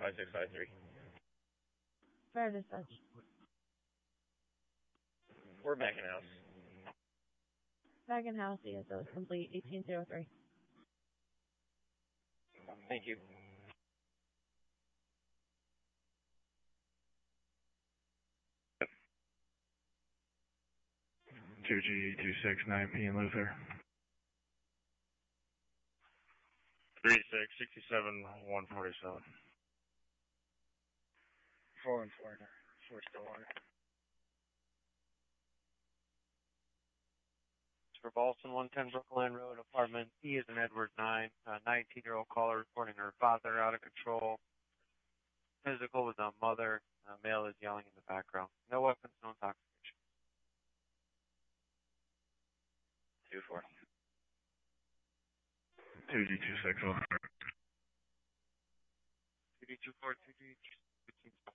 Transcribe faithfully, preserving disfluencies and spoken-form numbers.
five six five three. Fire dispatch. We're back in house. Back in house, E S O is complete, eighteen oh three. Thank you. two G two six nine P in Luther. three six sixty-seven one forty-seven. Four and four, four still on. For Boston, one ten Brookline Road, apartment E is an Edward nine, a nineteen-year-old caller reporting her father out of control. Physical with a mother. A male is yelling in the background. No weapons, no intoxication. two four. two G two six one. two D two four, two D two six.